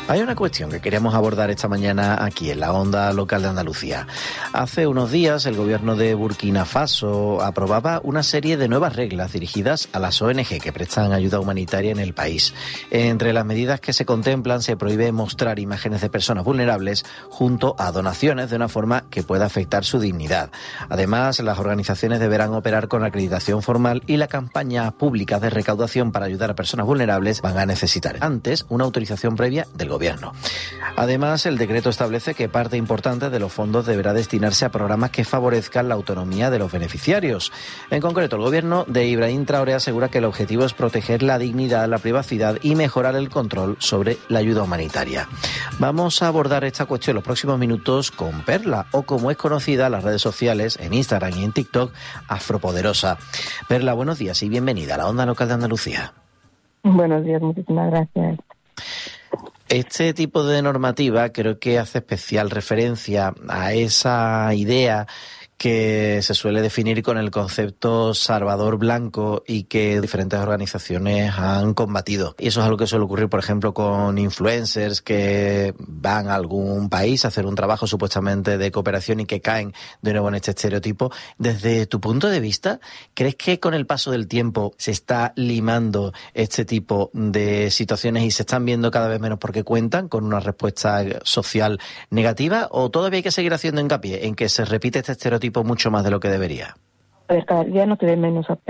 Hay una cuestión que queremos abordar esta mañana aquí en la Onda Local de Andalucía. Hace unos días el gobierno de Burkina Faso aprobaba una serie de nuevas reglas dirigidas a las ONG que prestan ayuda humanitaria en el país. Entre las medidas que se contemplan se prohíbe mostrar imágenes de personas vulnerables junto a donaciones de una forma que pueda afectar su dignidad. Además, las organizaciones deberán operar con acreditación formal y las campañas públicas de recaudación para ayudar a personas vulnerables van a necesitar antes una autorización previa del gobierno. Además, el decreto establece que parte importante de los fondos deberá destinarse a programas que favorezcan la autonomía de los beneficiarios. En concreto, el gobierno de Ibrahim Traoré asegura que el objetivo es proteger la dignidad, la privacidad y mejorar el control sobre la ayuda humanitaria. Vamos a abordar esta cuestión en los próximos minutos con Perla, o como es conocida en las redes sociales, en Instagram y en TikTok, Afropoderosa. Perla, buenos días y bienvenida a la Onda Local de Andalucía. Buenos días, muchísimas gracias. Este tipo de normativa creo que hace especial referencia a esa idea que se suele definir con el concepto Salvador Blanco y que diferentes organizaciones han combatido. Y eso es algo que suele ocurrir, por ejemplo, con influencers que van a algún país a hacer un trabajo supuestamente de cooperación y que caen de nuevo en este estereotipo. Desde tu punto de vista, ¿crees que con el paso del tiempo se está limando este tipo de situaciones y se están viendo cada vez menos porque cuentan con una respuesta social negativa, o todavía hay que seguir haciendo hincapié en que se repite este estereotipo mucho más de lo que debería? A ver, cada día no te ven menos